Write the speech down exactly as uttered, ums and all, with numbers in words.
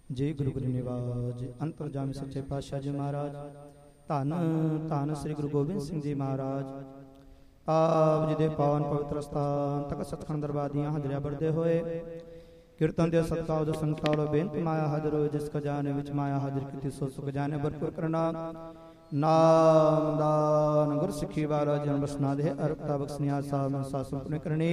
ਜੈ ਗੁਰੂ ਗੁਰੂ ਨਿਵਾਜ ਅੰਤਰਜਾਮੀ ਸੱਚੇ ਪਾਤਸ਼ਾਹ ਜੀ ਮਹਾਰਾਜ। ਧੰਨ ਧੰਨ ਸ੍ਰੀ ਗੁਰੂ ਗੋਬਿੰਦ ਸਿੰਘ ਜੀ ਮਹਾਰਾਜ। ਆਪ ਜੀ ਦੇ ਪਾਵਨ ਪਵਿੱਤਰ ਸਥਾਨ ਤੱਕ ਸਤਖੰਡ ਦਰਬਾਰ ਦੀਆਂ ਹਾਜ਼ਰੀਆਂ ਭਰਦੇ ਹੋਏ ਕੀਰਤਨ ਦੇ ਸਤਿਕਾਰ ਦੇ ਸੰਤਾਲ ਬੇਨਤ ਮਾਇਆ ਹਾਜ਼ਰ ਹੋਏ। ਜਿਸ ਖਜ਼ਾਨੇ ਵਿੱਚ ਮਾਇਆ ਹਾਜ਼ਰ ਕੀਤੀ ਸੋ ਸੁ ਖਜ਼ਾਨੇ ਭਰਪੂਰ ਕਰਨਾ। ਨਾਮ ਦਾਨ ਗੁਰ ਸਿੱਖੀ ਵਾਲਾ ਜਨਮ ਬਸਨਾ ਦੇ ਅਰਪਤਾ ਬਖਸ਼ਨੀਆ ਸਾਹਿਬ ਸਾਸੁ ਪੁਨੇ ਕਰਨੀ।